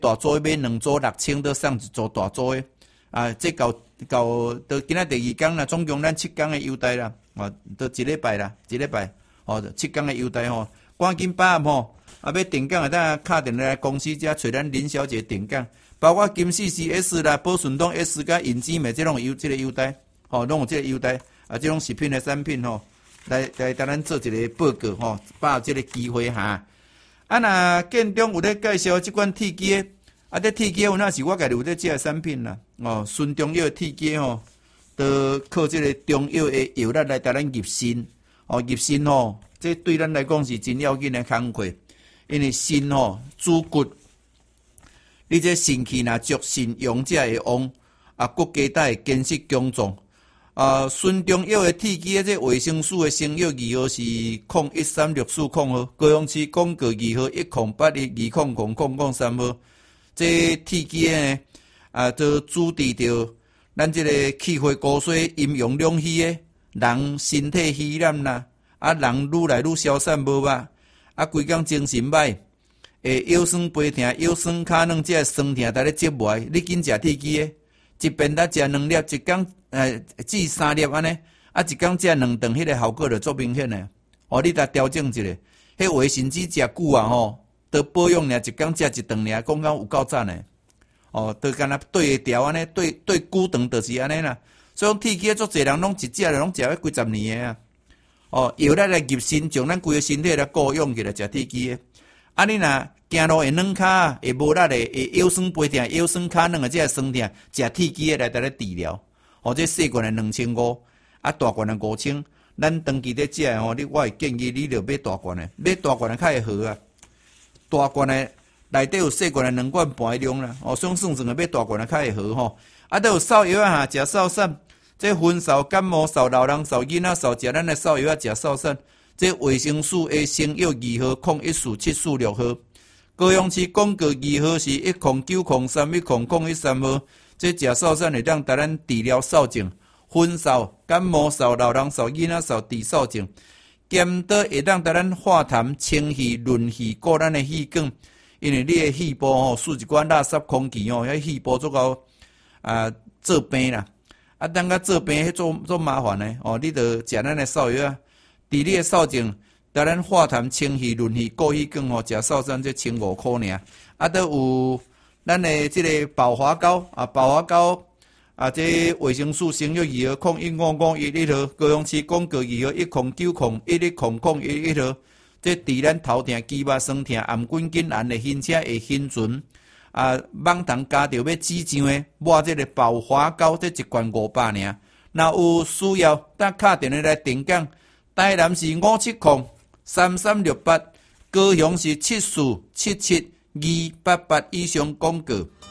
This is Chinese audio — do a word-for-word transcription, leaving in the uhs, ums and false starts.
大组买两组六千，都送一组大组的。啊，这到到到今仔第二天啦，总共咱七天的优待啦，哦，都一礼拜啦，一礼拜，哦，七天的优待吼，赶紧把握吼，啊，要订购的，等下敲电话来公司遮找咱林小姐订购，包括金四 C S 啦、宝顺东 S 甲银之美，这种有这个优待，吼，拢有这个优待，啊，这种食品的产品吼，来来，甲咱做一个报告吼，把握这个机会哈。啊，若建中有咧介绍即款铁机的。啊，这铁机有那是我家己有咧食产品啦，哦，纯中药的铁机吼，都靠这个中药的药力来带咱入心，哦，入心吼，这对咱来讲是真要紧的工课，因为心吼主骨，你这肾气若足，肾阳者会旺，啊，骨骼带会坚实强壮，啊，纯中药的铁机这维生素的成药二号是零一三六四零号，高雄市广告二号一零八一二零零零零三号。这铁机呢，啊，都主治着咱这个气血高水、阴阳两虚的人身体虚懒啦，啊，人愈来愈消散无吧，啊，规工精神歹，诶，腰酸背痛、腰酸骹软，这酸痛在咧折磨，你紧食铁机的，一边搭食两粒，一工呃至三粒安尼，啊，一工食两顿，迄个效果就足明显诶。哦，你搭调整一下，迄卫生纸食久啊吼。都保养尔，一工食一顿尔，讲讲有够赞诶！哦，都干那对会调安尼，对对久长就是安尼啦。所以讲铁机足侪人拢一食咧，拢食了几十年诶啊！哦，药力来入身，将咱规个身体来固养起来，食铁机诶。啊，你若行路会软骹，会无力诶，会腰酸背痛、腰酸骹软诶，即个酸痛，食铁机诶来带咧治疗。哦，这细罐诶两千五，啊大罐诶五千。咱长期咧食诶吼，你我会建议你着买大罐诶，买大罐诶较会好啊。大罐的内底有细罐的两罐半的量啦，哦，算算算个买大罐的较会好吼。啊，都有扫药啊，食扫散，这昏扫、感冒扫、老人扫、囡仔扫，食咱的扫药啊，食扫散。这维生素 A 成药二号、空一四七四六号，高雄市广告二号是一零九零三一零零一三号。这食扫散会当带咱治疗扫症、昏扫、感冒扫、老人扫、囡仔扫、治扫症。兼得会当带咱化痰、清气、润气，顾咱的气管，因为你的气部吼，输一寡垃圾空气吼，迄气部足够啊做病啦。啊，当甲做病，迄做做麻烦呢。哦，你着食咱的扫药啊，治你的扫症，带咱化痰、清气、润气，顾气管吼，食扫散这千五块尔。啊，都有咱的这个保华膏啊，保华膏。啊，这维生素成药二号零一五五一一号，高雄市广告二号一零九零一一零零一一号。这治咱头痛、肌肉酸痛、颔关节炎的晕车会晕船。啊，网糖加着要止胀的，抹这个保华膏，这一罐五百尔。若有需要，打敲电话来订购。台南是五七零三三六八，高雄是七四七七二八八以上广告。